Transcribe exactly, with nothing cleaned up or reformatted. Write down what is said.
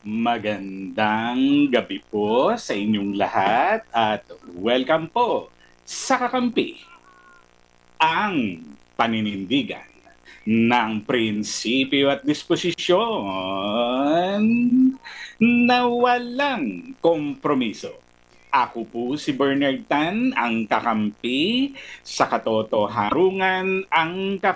Magandang gabi po sa inyong lahat at welcome po sa Kakampi, ang paninindigan ng prinsipyo at disposisyon na walang kompromiso. Ako po si Bernard Tan, ang kakampi sa katotoharungan, ang